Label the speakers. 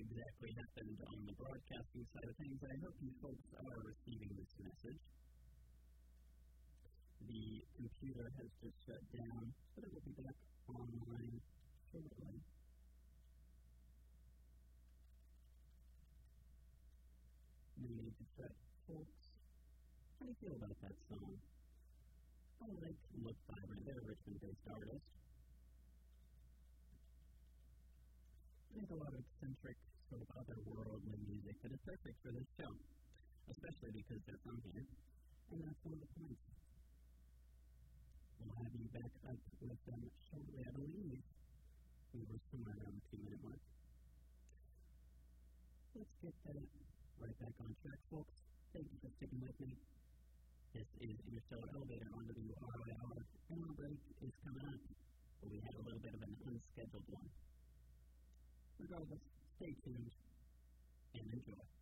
Speaker 1: exactly happened on the broadcasting side of things. I hope you folks are receiving this message. The computer has just shut down, but it will be back online shortly. No need to fret, folks. How do you feel about that song? I like Look Vibrant. They're a Richmond-based artist. There's a lot of eccentric, sort of otherworldly music that is perfect for this show, especially because they're from here, and that's one of the points. We'll have you back up with them shortly, I believe. We were somewhere around the 2-minute mark. Let's get that right back on track, folks. Thank you for sticking with me. This is Interstellar Elevator on WRIR, and our break is coming up, but we had a little bit of an unscheduled one. Regardless, stay tuned and enjoy.